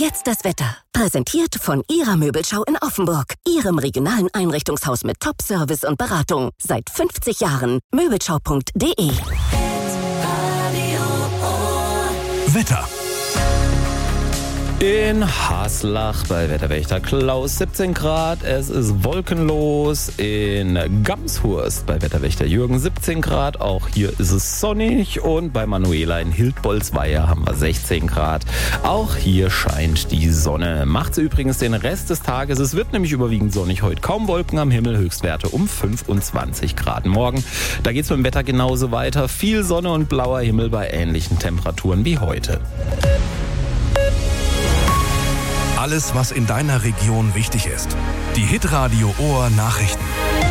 jetzt das Wetter. Präsentiert von Ihrer Möbelschau in Offenburg. Ihrem regionalen Einrichtungshaus mit Top-Service und Beratung. Seit 50 Jahren. Möbelschau.de. Wetter. In Haslach bei Wetterwächter Klaus 17 Grad, es ist wolkenlos. In Gamshurst bei Wetterwächter Jürgen 17 Grad, auch hier ist es sonnig. Und bei Manuela in Hildbolsweier haben wir 16 Grad, auch hier scheint die Sonne. Macht's übrigens den Rest des Tages, es wird nämlich überwiegend sonnig heute. Kaum Wolken am Himmel, Höchstwerte um 25 Grad. Morgen, da geht's mit dem Wetter genauso weiter. Viel Sonne und blauer Himmel bei ähnlichen Temperaturen wie heute. Alles, was in deiner Region wichtig ist. Die Hitradio Ohr Nachrichten.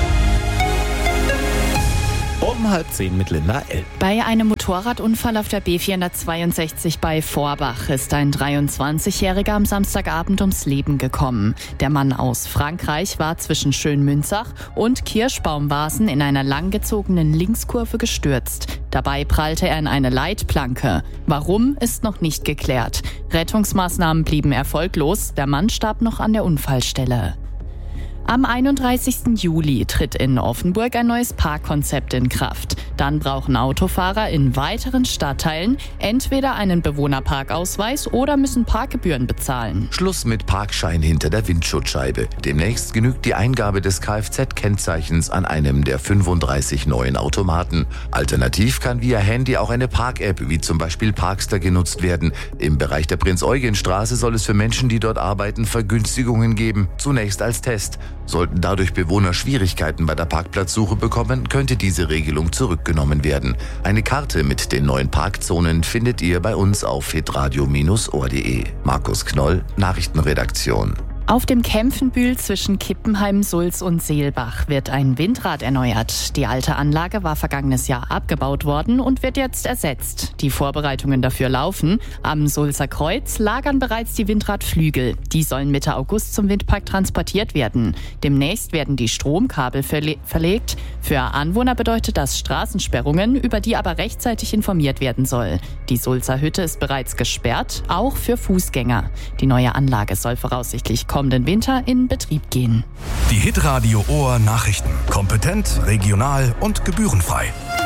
Um 9:30 mit Linda L. Bei einem Motorradunfall auf der B462 bei Vorbach ist ein 23-Jähriger am Samstagabend ums Leben gekommen. Der Mann aus Frankreich war zwischen Schönmünzach und Kirschbaumwasen in einer langgezogenen Linkskurve gestürzt. Dabei prallte er in eine Leitplanke. Warum, ist noch nicht geklärt. Rettungsmaßnahmen blieben erfolglos. Der Mann starb noch an der Unfallstelle. Am 31. Juli tritt in Offenburg ein neues Parkkonzept in Kraft. Dann brauchen Autofahrer in weiteren Stadtteilen entweder einen Bewohnerparkausweis oder müssen Parkgebühren bezahlen. Schluss mit Parkschein hinter der Windschutzscheibe. Demnächst genügt die Eingabe des Kfz-Kennzeichens an einem der 35 neuen Automaten. Alternativ kann via Handy auch eine Park-App wie zum Beispiel Parkster genutzt werden. Im Bereich der Prinz-Eugen-Straße soll es für Menschen, die dort arbeiten, Vergünstigungen geben. Zunächst als Test. Sollten dadurch Bewohner Schwierigkeiten bei der Parkplatzsuche bekommen, könnte diese Regelung zurückgenommen werden. Eine Karte mit den neuen Parkzonen findet ihr bei uns auf hitradio-ohr.de. Markus Knoll, Nachrichtenredaktion. Auf dem Kempfenbühl zwischen Kippenheim, Sulz und Seelbach wird ein Windrad erneuert. Die alte Anlage war vergangenes Jahr abgebaut worden und wird jetzt ersetzt. Die Vorbereitungen dafür laufen. Am Sulzer Kreuz lagern bereits die Windradflügel. Die sollen Mitte August zum Windpark transportiert werden. Demnächst werden die Stromkabel verlegt. Für Anwohner bedeutet das Straßensperrungen, über die aber rechtzeitig informiert werden soll. Die Sulzer Hütte ist bereits gesperrt, auch für Fußgänger. Die neue Anlage soll voraussichtlich kommenden Winter in Betrieb gehen. Die Hitradio Ohr Nachrichten. Kompetent, regional und gebührenfrei.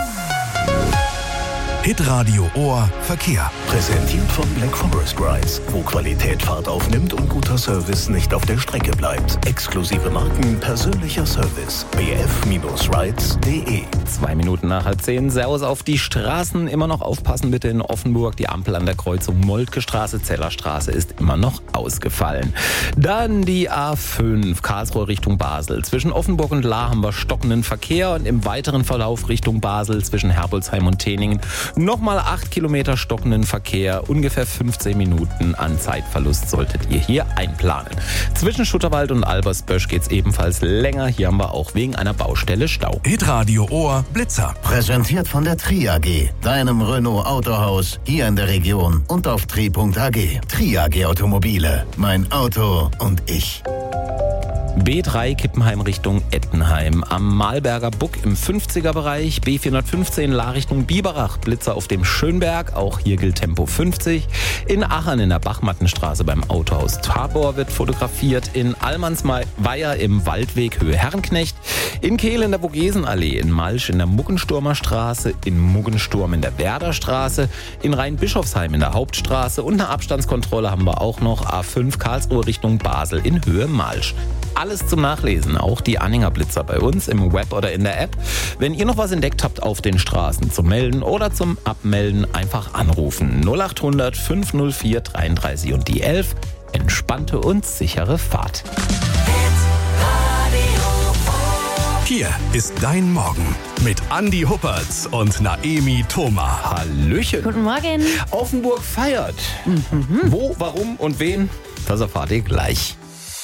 Hitradio Ohr Verkehr. Präsentiert von Black Forest Rides, wo Qualität Fahrt aufnimmt und guter Service nicht auf der Strecke bleibt. Exklusive Marken, persönlicher Service. bf-rides.de. 2 Minuten nach 9:30. Servus auf die Straßen. Immer noch aufpassen bitte in Offenburg. Die Ampel an der Kreuzung Moltke Straße, Zellerstraße ist immer noch ausgefallen. Dann die A5 Karlsruhe Richtung Basel. Zwischen Offenburg und Lahr haben wir stockenden Verkehr und im weiteren Verlauf Richtung Basel zwischen Herbolzheim und Teningen nochmal 8 Kilometer stockenden Verkehr. Ungefähr 15 Minuten an Zeitverlust solltet ihr hier einplanen. Zwischen Schutterwald und Albersbösch geht's ebenfalls länger. Hier haben wir auch wegen einer Baustelle Stau. Hitradio Ohr Blitzer. Präsentiert von der Tri AG, deinem Renault Autohaus hier in der Region und auf tri.ag. Tri AG Automobile, mein Auto und ich. B3 Kippenheim Richtung Ettenheim. Am Malberger Buck im 50er-Bereich. B415 Lahr Richtung Biberach. Blitzer auf dem Schönberg. Auch hier gilt Tempo 50. In Achern in der Bachmattenstraße beim Autohaus Tabor wird fotografiert. In Allmannsweier im Waldweg Höhe Herrenknecht. In Kehl in der Vogesenallee. In Malsch in der Muggensturmer Straße. In Muggensturm in der Werderstraße. In Rheinbischofsheim in der Hauptstraße. Und eine Abstandskontrolle haben wir auch noch. A5 Karlsruhe Richtung Basel in Höhe Malsch. Alles zum Nachlesen, auch die Anhänger Blitzer bei uns im Web oder in der App. Wenn ihr noch was entdeckt habt auf den Straßen zum Melden oder zum Abmelden, einfach anrufen. 0800 504 33 und die 11. Entspannte und sichere Fahrt. Hier ist dein Morgen mit Andi Huppertz und Naemi Thoma. Hallöchen. Guten Morgen. Offenburg feiert. Wo, warum und wen? Das erfahrt ihr gleich.